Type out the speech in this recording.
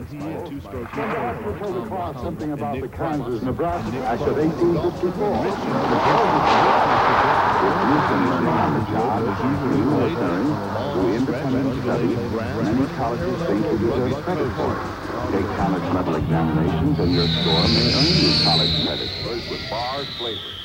Something about the Kansas, Nebraska match of 1854. You've been learning on the job as you return through independent study. Many colleges think you deserve credit for it. Take college level examinations and your score may earn you college credit. With bars flavor.